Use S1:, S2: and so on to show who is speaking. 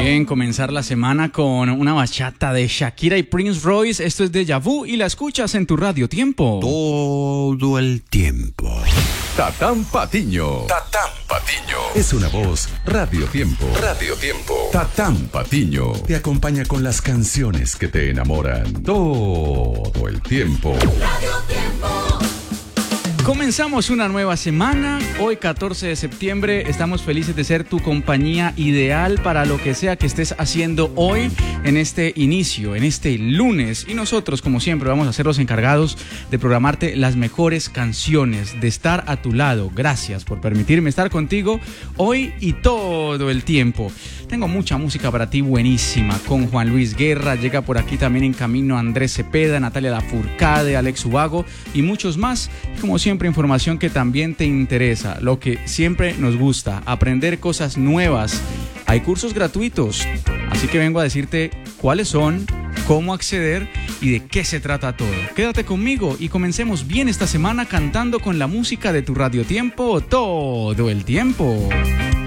S1: bien comenzar la semana con una bachata de Shakira y Prince Royce. Esto es Deja Vu y la escuchas en tu Radio Tiempo.
S2: Todo el tiempo.
S3: Tatán Patiño. Tatán Patiño.
S2: Es una voz Radio Tiempo.
S3: Radio Tiempo. Tatán Patiño.
S2: Te acompaña con las canciones que te enamoran todo el tiempo.
S4: Radio Tiempo.
S1: Comenzamos una nueva semana, hoy 14 de septiembre, estamos felices de ser tu compañía ideal para lo que sea que estés haciendo hoy en este inicio, en este lunes. Y nosotros, como siempre, vamos a ser los encargados de programarte las mejores canciones, de estar a tu lado. Gracias por permitirme estar contigo hoy y todo el tiempo. Tengo mucha música para ti buenísima, con Juan Luis Guerra, llega por aquí también en camino Andrés Cepeda, Natalia Lafourcade, Alex Ubago y muchos más. Como siempre, información que también te interesa, lo que siempre nos gusta, aprender cosas nuevas. Hay cursos gratuitos, así que vengo a decirte cuáles son, cómo acceder y de qué se trata todo. Quédate conmigo y comencemos bien esta semana cantando con la música de tu Radio Tiempo todo el tiempo.